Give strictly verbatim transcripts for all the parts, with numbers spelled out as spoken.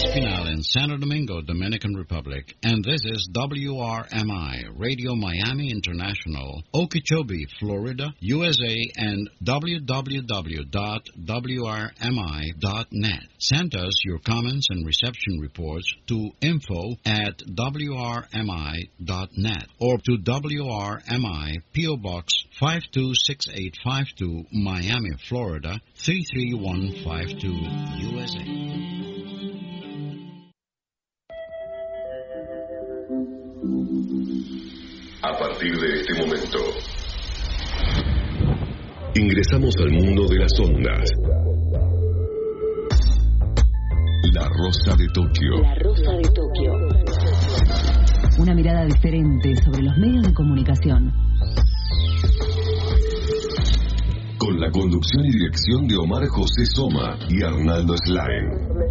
Espinal in Santo Domingo, Dominican Republic, and this is W R M I, Radio Miami International, Okeechobee, Florida, U S A, and w w w dot w r m i dot net. Send us your comments and reception reports to info at w r m i dot net or to W R M I, P O. Box five two six eight five two, Miami, Florida, three three one five two, U S A. A partir de este momento, ingresamos al mundo de las ondas. La Rosa de Tokio. La Rosa de Tokio. Una mirada diferente sobre los medios de comunicación. Con la conducción y dirección de Omar José Soma y Arnaldo Slaen.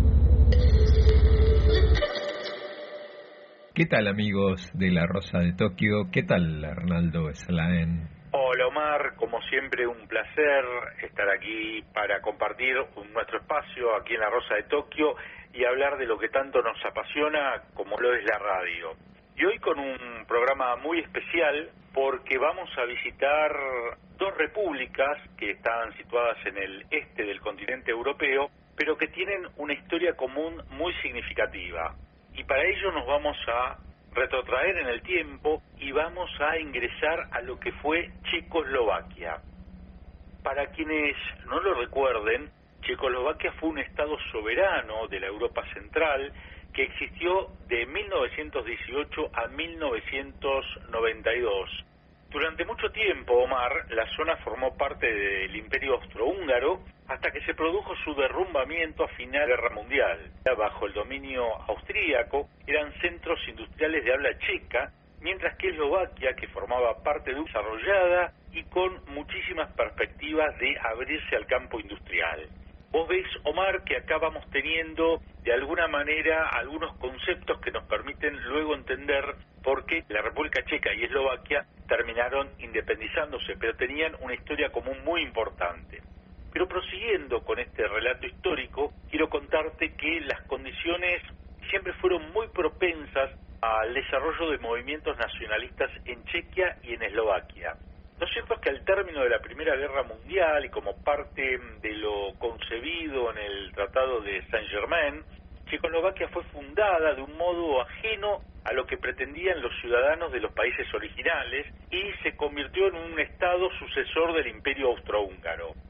¿Qué tal, amigos de La Rosa de Tokio? ¿Qué tal, Arnaldo Slaen? Hola, Omar, como siempre un placer estar aquí para compartir nuestro espacio aquí en La Rosa de Tokio y hablar de lo que tanto nos apasiona como lo es la radio. Y hoy con un programa muy especial porque vamos a visitar dos repúblicas que están situadas en el este del continente europeo, pero que tienen una historia común muy significativa. Y para ello nos vamos a retrotraer en el tiempo y vamos a ingresar a lo que fue Checoslovaquia. Para quienes no lo recuerden, Checoslovaquia fue un estado soberano de la Europa Central que existió de mil novecientos dieciocho a mil novecientos noventa y dos. Durante mucho tiempo, Omar, la zona formó parte del Imperio Austrohúngaro hasta que se produjo su derrumbamiento a final de la Guerra Mundial. Bajo el dominio austríaco eran centros industriales de habla checa, mientras que Eslovaquia, que formaba parte de una desarrollada y con muchísimas perspectivas de abrirse al campo industrial. Vos ves, Omar, que acá vamos teniendo de alguna manera algunos conceptos que nos permiten luego entender por qué la República Checa y Eslovaquia terminaron independizándose, pero tenían una historia común muy importante. Pero prosiguiendo con este relato histórico, quiero contarte que las condiciones siempre fueron muy propensas al desarrollo de movimientos nacionalistas en Chequia y en Eslovaquia. Lo cierto es que al término de la Primera Guerra Mundial y como parte de lo concebido en el Tratado de Saint-Germain, Checoslovaquia fue fundada de un modo ajeno a lo que pretendían los ciudadanos de los países originales y se convirtió en un estado sucesor del Imperio Austrohúngaro.